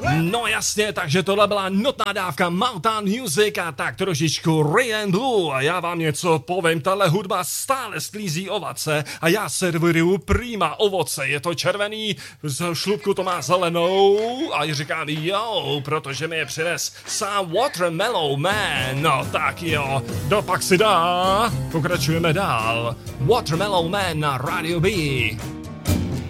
No jasně, takže tohle byla notná dávka Mountain Music a tak trošičku Ray and Blue a já vám něco povím, tahle hudba stále sklízí ovace a já serviruju prima ovoce, je to červený, z šlupku to má zelenou a říkám jo, protože mi je přines sám Watermelon Man, no tak jo, dopak si dá, pokračujeme dál, Watermelon Man na Radio B.